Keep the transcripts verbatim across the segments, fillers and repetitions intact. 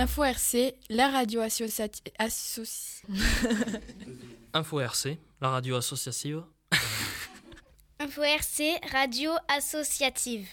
Info R C, la radio associative. Associ... Info R C, la radio associative. Info R C, radio associative.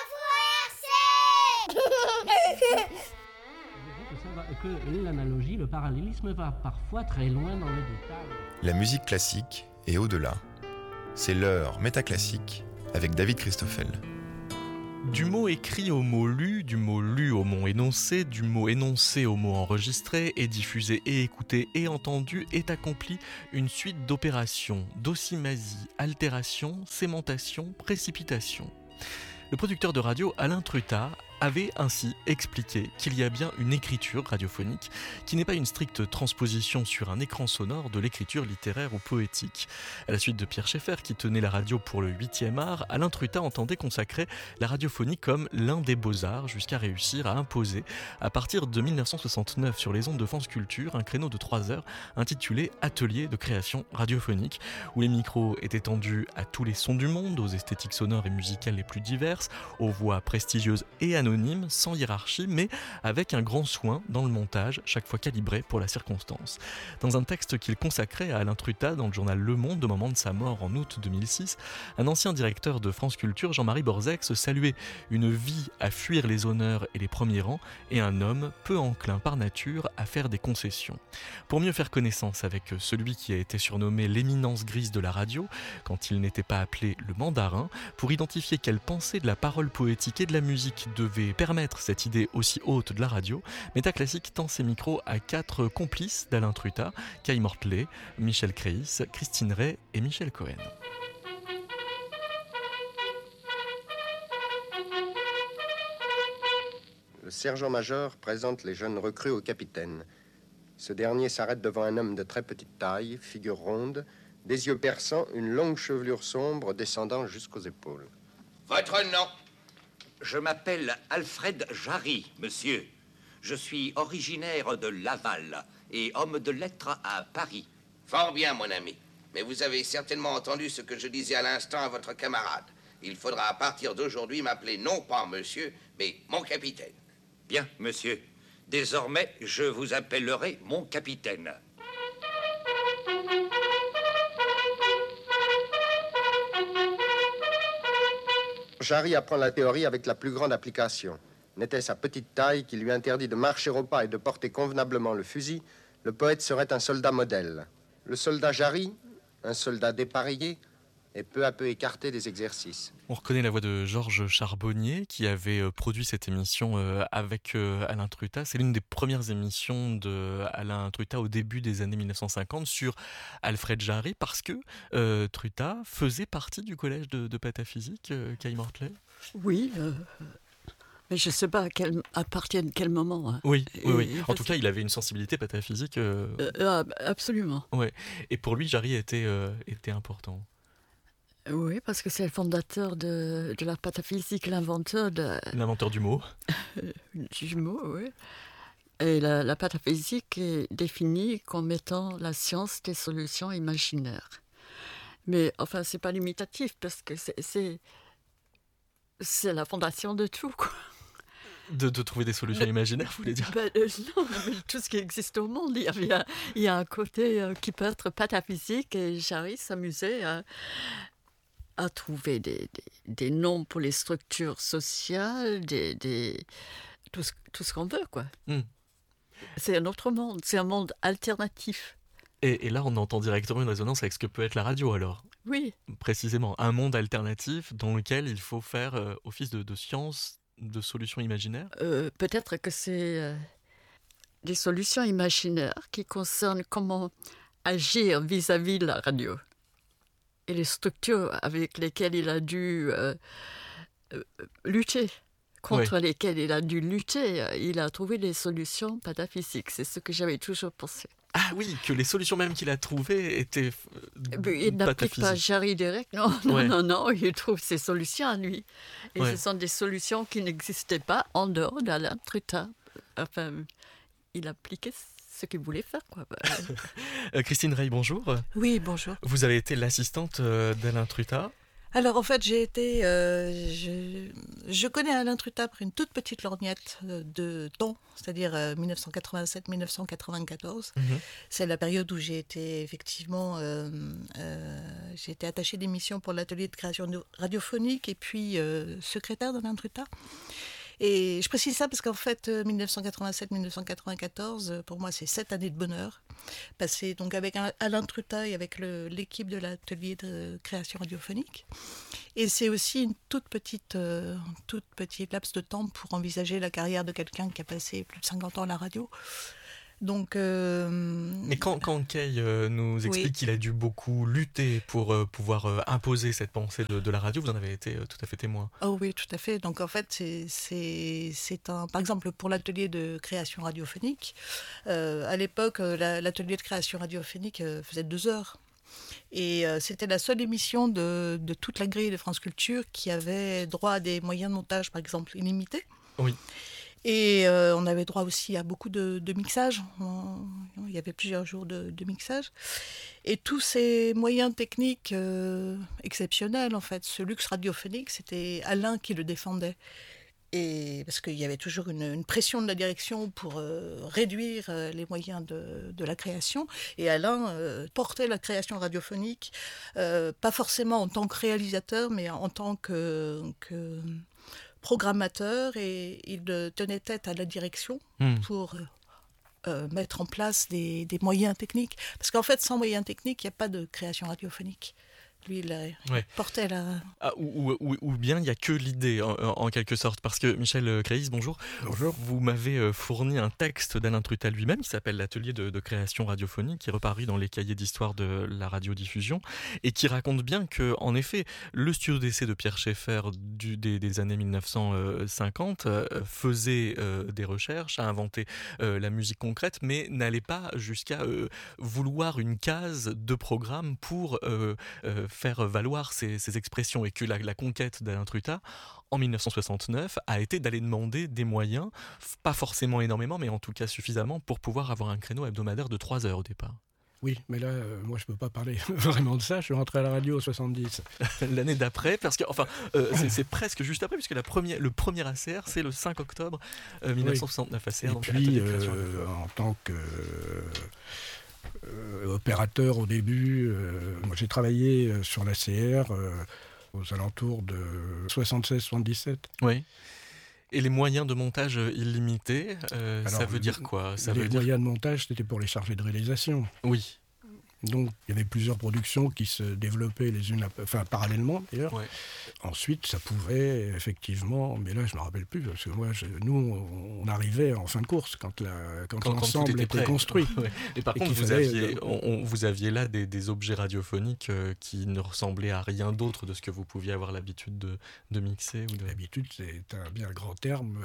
Info R C. Que l'analogie, le parallélisme va parfois très loin dans le détail. La musique classique et au-delà. C'est l'heure métaclassique avec David Christoffel. Du mot écrit au mot lu, du mot lu au mot énoncé, du mot énoncé au mot enregistré, et diffusé et écouté et entendu est accomplie une suite d'opérations, docimasie, altération, sémentation, précipitation. Le producteur de radio Alain Trutat avait ainsi expliqué qu'il y a bien une écriture radiophonique qui n'est pas une stricte transposition sur un écran sonore de l'écriture littéraire ou poétique. À la suite de Pierre Schaeffer qui tenait la radio pour le huitième art, Alain Trutat entendait consacrer la radiophonie comme l'un des beaux-arts jusqu'à réussir à imposer, à partir de dix-neuf cent soixante-neuf sur les ondes de France Culture, un créneau de trois heures intitulé « Atelier de création radiophonique » où les micros étaient tendus à tous les sons du monde, aux esthétiques sonores et musicales les plus diverses, aux voix prestigieuses et anonymes, sans hiérarchie, mais avec un grand soin dans le montage, chaque fois calibré pour la circonstance. Dans un texte qu'il consacrait à Alain Trutat dans le journal Le Monde au moment de sa mort en août deux mille six, un ancien directeur de France Culture, Jean-Marie Borzex, saluait une vie à fuir les honneurs et les premiers rangs et un homme peu enclin par nature à faire des concessions. Pour mieux faire connaissance avec celui qui a été surnommé l'éminence grise de la radio, quand il n'était pas appelé le mandarin, pour identifier quelle pensée de la parole poétique et de la musique devait permettre cette idée aussi haute de la radio, Métaclassique tend ses micros à quatre complices d'Alain Trutat, Kay Mortley, Michel Créis, Christine Ray et Michel Cohen. Le sergent-major présente les jeunes recrues au capitaine. Ce dernier s'arrête devant un homme de très petite taille, figure ronde, des yeux perçants, une longue chevelure sombre descendant jusqu'aux épaules. Votre nom ? Je m'appelle Alfred Jarry, monsieur. Je suis originaire de Laval et homme de lettres à Paris. Fort bien, mon ami. Mais vous avez certainement entendu ce que je disais à l'instant à votre camarade. Il faudra à partir d'aujourd'hui m'appeler non pas monsieur, mais mon capitaine. Bien, monsieur. Désormais, je vous appellerai mon capitaine. Jarry apprend la théorie avec la plus grande application. N'était sa petite taille qui lui interdit de marcher au pas et de porter convenablement le fusil, le poète serait un soldat modèle. Le soldat Jarry, un soldat dépareillé, est peu à peu écarté des exercices. On reconnaît la voix de Georges Charbonnier qui avait produit cette émission avec Alain Trutat. C'est l'une des premières émissions d'Alain Trutat au début des années mille neuf cent cinquante sur Alfred Jarry parce que euh, Trutat faisait partie du collège de, de pataphysique, euh, Kay Mortley. Oui, euh, mais je ne sais pas à, quel, à partir de quel moment. Hein. Oui, oui, oui. Et, en tout cas, il avait une sensibilité pataphysique. Euh... Euh, absolument. Ouais. Et pour lui, Jarry était, euh, était important. Oui, parce que c'est le fondateur de, de la pataphysique, l'inventeur de... L'inventeur du mot. du mot, oui. Et la, la pataphysique est définie comme étant la science des solutions imaginaires. Mais enfin, c'est pas limitatif, parce que c'est, c'est, c'est la fondation de tout, quoi. De, de trouver des solutions le, imaginaires, vous voulez dire ben, euh, Non, mais tout ce qui existe au monde, il y a, il y a, il y a un côté euh, qui peut être pataphysique, et Jarry s'amusait à... à trouver des, des, des noms pour les structures sociales, des, des, tout, ce, tout ce qu'on veut, quoi. Mm. C'est un autre monde, c'est un monde alternatif. Et, et là, on entend directement une résonance avec ce que peut être la radio, alors. Oui. Précisément, un monde alternatif dans lequel il faut faire euh, office de, de science, de solutions imaginaires. Euh, peut-être que c'est euh, des solutions imaginaires qui concernent comment agir vis-à-vis de la radio. Et les structures avec lesquelles il a dû euh, euh, lutter, contre oui. lesquelles il a dû lutter, il a trouvé des solutions pataphysiques. C'est ce que j'avais toujours pensé. Ah oui, que les solutions même qu'il a trouvées étaient euh, Il n'applique pas Jarry direct, non, non, ouais. non, non, il trouve ses solutions à lui. Et ouais. ce sont des solutions qui n'existaient pas en dehors d'Alain Trutat. Enfin, il appliquait ce qu'il voulait faire, quoi. euh, Christine Ray, bonjour. Oui, bonjour. Vous avez été l'assistante euh, d'Alain Trutat. Alors en fait, j'ai été, euh, je, je connais Alain Trutat après une toute petite lorgnette de temps, c'est-à-dire euh, dix-neuf cent quatre-vingt-sept à dix-neuf cent quatre-vingt-quatorze. Mmh. C'est la période où j'ai été effectivement, euh, euh, j'ai été attachée d'émission pour l'atelier de création radiophonique et puis euh, secrétaire d'Alain Trutat. Et je précise ça parce qu'en fait, dix-neuf cent quatre-vingt-sept à dix-neuf cent quatre-vingt-quatorze, pour moi, c'est sept années de bonheur. Passé donc avec Alain Trutat et avec le, l'équipe de l'atelier de création radiophonique. Et c'est aussi une toute petite, euh, toute petite laps de temps pour envisager la carrière de quelqu'un qui a passé plus de cinquante ans à la radio. Donc, euh... Mais quand, quand Kay euh, nous explique oui. qu'il a dû beaucoup lutter pour euh, pouvoir euh, imposer cette pensée de, de la radio, vous en avez été euh, tout à fait témoin. Oh oui, tout à fait. Donc en fait, c'est, c'est, c'est un... Par exemple, pour l'atelier de création radiophonique, euh, à l'époque, la, l'atelier de création radiophonique euh, faisait deux heures. Et euh, c'était la seule émission de, de toute la grille de France Culture qui avait droit à des moyens de montage, par exemple, illimités. Oui. Et euh, on avait droit aussi à beaucoup de, de mixage. On, il y avait plusieurs jours de, de mixage. Et tous ces moyens techniques euh, exceptionnels, en fait, ce luxe radiophonique, c'était Alain qui le défendait. Et parce qu'il y avait toujours une, une pression de la direction pour euh, réduire euh, les moyens de, de la création. Et Alain euh, portait la création radiophonique, euh, pas forcément en tant que réalisateur, mais en tant que... que programmateur, et il tenait tête à la direction mmh. pour euh, mettre en place des, des moyens techniques. Parce qu'en fait, sans moyens techniques, il n'y a pas de création radiophonique. Lui, il, a, ouais. il portait la... Ah, ou, ou, ou bien il n'y a que l'idée, en, en quelque sorte. Parce que, Michel Créis, bonjour. Bonjour. Vous m'avez fourni un texte d'Alain Trutat lui-même, qui s'appelle l'atelier de, de création radiophonique, qui est reparu dans les cahiers d'histoire de la radiodiffusion, et qui raconte bien que, en effet, le studio d'essai de Pierre Schaeffer du, des, des années dix-neuf cent cinquante euh, faisait euh, des recherches, a inventé euh, la musique concrète, mais n'allait pas jusqu'à euh, vouloir une case de programme pour euh, euh, faire valoir ces, ces expressions, et que la, la conquête d'Alain Trutat en dix-neuf cent soixante-neuf a été d'aller demander des moyens, pas forcément énormément, mais en tout cas suffisamment pour pouvoir avoir un créneau hebdomadaire de trois heures au départ. Oui, mais là, euh, moi, je peux pas parler vraiment de ça. Je suis rentré à la radio en soixante-dix. L'année d'après, parce que, enfin, euh, c'est, c'est presque juste après, puisque la première, le premier A C R, c'est le cinq octobre euh, dix-neuf cent soixante-neuf. Oui. A C R, et donc puis, euh, en tant que euh, opérateur au début, euh, moi, j'ai travaillé sur l'A C R euh, aux alentours de soixante-seize soixante-dix-sept. Oui. Et les moyens de montage illimités, euh, Alors, ça veut dire quoi ça Les veut moyens dire... de montage, c'était pour les chargés de réalisation. Oui. Donc, il y avait plusieurs productions qui se développaient les unes, enfin, parallèlement d'ailleurs. Ouais. Ensuite, ça pouvait effectivement, mais là, je ne me rappelle plus, parce que moi, je, nous, on, on arrivait en fin de course quand, la, quand, quand l'ensemble était, était construit. Ouais. Et par et contre, vous, fallait, aviez, euh, on, on, vous aviez là des, des objets radiophoniques euh, qui ne ressemblaient à rien d'autre de ce que vous pouviez avoir l'habitude de, de mixer ou de... L'habitude, c'est un bien grand terme.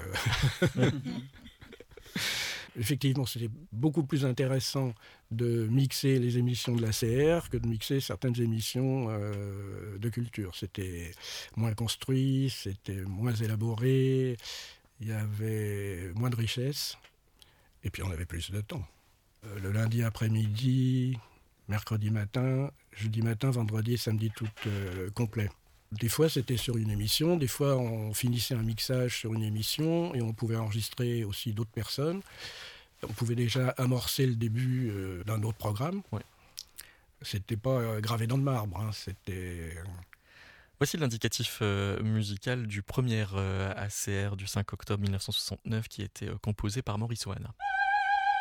Effectivement, c'était beaucoup plus intéressant de mixer les émissions de l'A C R que de mixer certaines émissions euh, de culture. C'était moins construit, c'était moins élaboré, il y avait moins de richesse, et puis on avait plus de temps. Euh, le lundi après-midi, mercredi matin, jeudi matin, vendredi et samedi tout euh, complet. Des fois, c'était sur une émission, des fois, on finissait un mixage sur une émission et on pouvait enregistrer aussi d'autres personnes. On pouvait déjà amorcer le début euh, d'un autre programme. Ouais. C'était pas euh, gravé dans le marbre, hein, c'était... Voici l'indicatif euh, musical du premier euh, A C R du cinq octobre dix-neuf cent soixante-neuf qui a été euh, composé par Maurice Ohana.